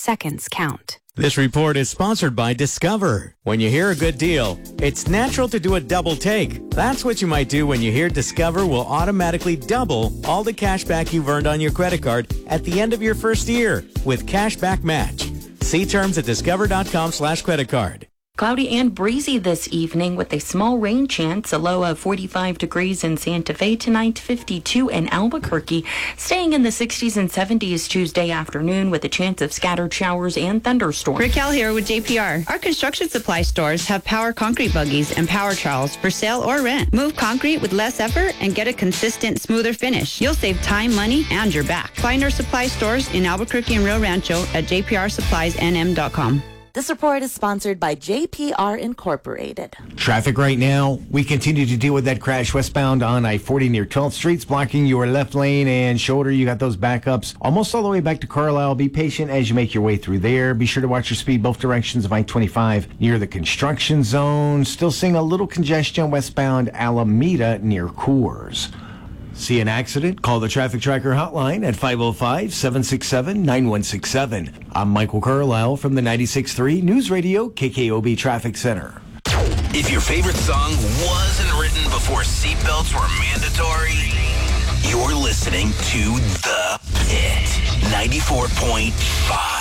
seconds count. This report is sponsored by Discover. When you hear a good deal, it's natural to do a double take. That's what you might do when you hear Discover will automatically double all the cash back you've earned on your credit card at the end of your first year with Cashback Match. See terms at discover.com/creditcard. Cloudy and breezy this evening with a small rain chance, a low of 45 degrees in Santa Fe tonight, 52 in Albuquerque, staying in the 60s and 70s Tuesday afternoon with a chance of scattered showers and thunderstorms. Raquel here with JPR. Our construction supply stores have power concrete buggies and power trowels for sale or rent. Move concrete with less effort and get a consistent, smoother finish. You'll save time, money, and your back. Find our supply stores in Albuquerque and Rio Rancho at jprsuppliesnm.com. This report is sponsored by JPR Incorporated. Traffic right now. We continue to deal with that crash westbound on I-40 near 12th Street, blocking your left lane and shoulder. You got those backups almost all the way back to Carlisle. Be patient as you make your way through there. Be sure to watch your speed both directions of I-25 near the construction zone. Still seeing a little congestion westbound Alameda near Coors. See an accident? Call the Traffic Tracker hotline at 505-767-9167. I'm Michael Carlisle from the 96.3 News Radio KKOB Traffic Center. If your favorite song wasn't written before seatbelts were mandatory, you're listening to The Pit 94.5.